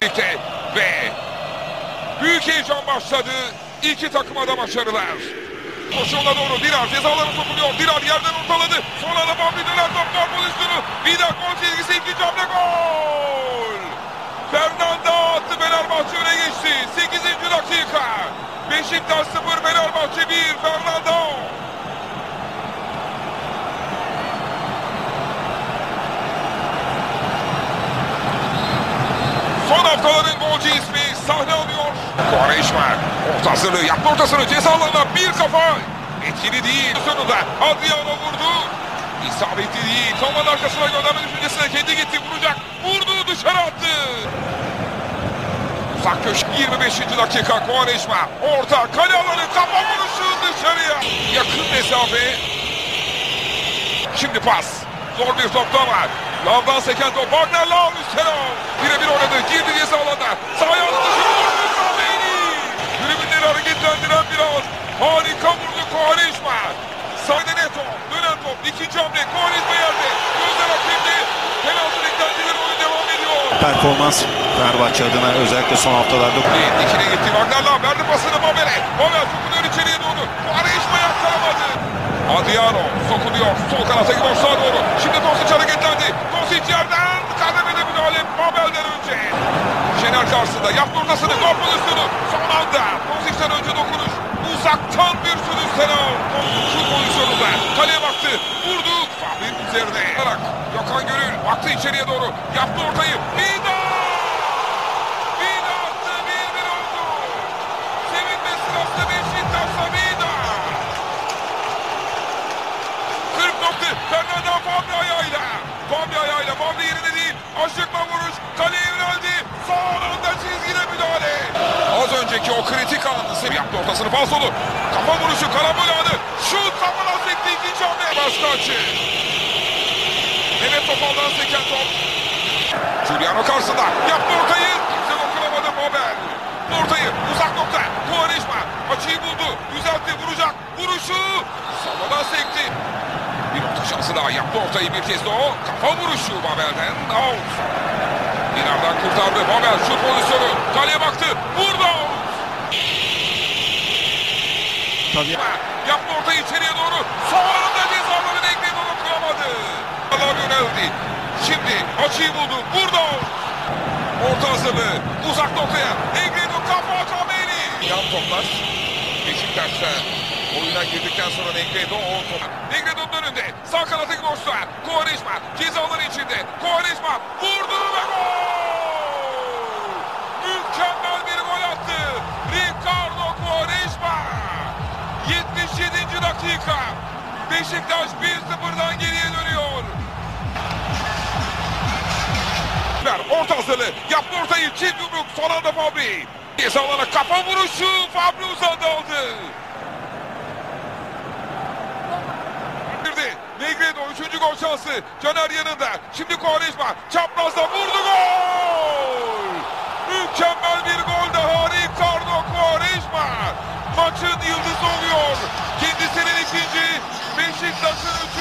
birlikte ve büyük heyecan başladı. İki takıma da başarılar. Koşuğuna doğru Dirar cezalarına sokuluyor. Dirar yerden ortaladı. Sonra da Bambi döner top gol pozisyonu. Vida gol çizgisi, ikinci hamle gol. Fernando attı, Fenerbahçe öne geçti. 8. dakika. Beşiktaş 0, Fenerbahçe 1. Fernando. Son haftaların golcü ismi sahne alıyor. Quaresma orta hazırlığı yaptı, ortasını ceza alanına bir kafa. Etkili değil. Sonunda Adriano vurdu. İsabetli değil. Toman arkasına gönderme düşüncesine kendi gitti. Vuracak. Vurdu, dışarı attı. Uzak köşe 25. dakika. Quaresma orta kale alanı, kafa vuruşu dışarıya. Yakın mesafe. Şimdi pas. Zor bir topta var. Lavdan seken top. Wagner Lav üstüne. Birebir oynadı. Girdi ceza alanına. Sağ ayağını dışarı vurdu. Kameni. Tribünleri hareketlendiren bir an. Harika vurdu Quaresma. Sağda Neto. Dönen top. İkinci hamle. Quaresma yerde. Gözler hakemde. Penaltı beklentileri, oyun devam ediyor. Performans Fenerbahçe adına özellikle son haftalarda. Dikine gitti. Wagner Lav verdi pasını Babel'e. Babel sokuluyor içeriye doğru. Quaresma yakkalamadı. Adriano sokuluyor. Sol kanattaki boşluğa doğru. Şimdi Tosic hareketlendi. Tosic yerden kademede müdahale Babel'den önce. Şener karşısında yaptı ortasını. Gol pozisyonu. Son anda Tosic'ten önce dokunuş. Uzaktan bir sürüş Senal. Şu pozisyonunda kaleye baktı. Vurdu. Fahri'nin üzerine. Gökhan Gönül baktı içeriye doğru. Yaptı ortayı. Vida! Vida attı. 1-1 oldu. Sevinme sırası Beşiktaş'ta Vida. 40 nokta. Fernando Fabri ayağıyla. Fabri ayağıyla. Fabri yerine değil. Aşıkla vuruş. Kaleye yöneldi. Son anda çizgide müdahale. Az önceki o kritik anını yaptı ortasını. Falsolu. Kafa vuruşu. Karambol anı. Şut kafana sekti. İkinci hamle. Başka açı. Mehmet Topal'dan seken top. Giuliano karşısında. Yaptı ortayı. Kimse dokunamadı Babel. Ortayı. Uzak nokta. Quaresma. Açıyı buldu. Düzeltti. Vuracak. Vuruşu. Savadan sekti. Bir orta şansı daha. Yaptı ortayı bir kez de o. Kafa vuruşu Babel'den. Out. Dinar'dan kurtardı. Babel şut pozisyonu. Kaleye baktı. Vurdu. Tabii. Yaptı ortayı içeriye doğru. Son anda cezaların ekmeğini dokunamadı. Allah yöneldi. Şimdi açıyı buldu. Vurdu. Orta hazırlığı. Uzak noktaya. Negredo kafa Kameni. Yan toplar. Beşiktaş'ta oyuna girdikten sonra Negredo o top. Negredo'nun önünde. Sağ kanattaki boşluğa. Quaresma cezaları içinde. Quaresma vurdu ve gol. Mükemmel bir gol attı. Ricardo Quaresma. 77. dakika. Beşiktaş 1-0'dan geriye dönüyor. Orta hazırlığı. Yaptı ortayı. Çift yumruk. Son anda Fabri. Ceza alana kafa vuruşu. Fabri uzandı aldı. Negredo 3. gol şansı. Caner yanında. Şimdi Quaresma. Çaprazda vurdu, gol. Mükemmel bir gol daha. Ricardo Quaresma. Maçın yıldızı oluyor. Kendisinin ikinci. Beşiktaş'ın 3.